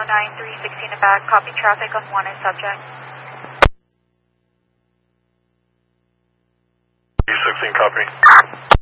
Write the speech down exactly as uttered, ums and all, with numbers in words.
oh nine, three sixteen in the back, copy traffic on one and subject. three sixteen, copy.